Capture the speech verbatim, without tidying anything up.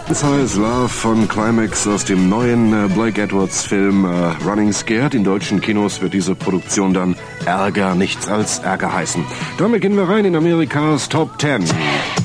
Size Love von Climax aus dem neuen äh, Blake Edwards Film äh, Running Scared. In deutschen Kinos wird diese Produktion dann Ärger nichts als Ärger heißen. Damit gehen wir rein in Amerikas Top Ten.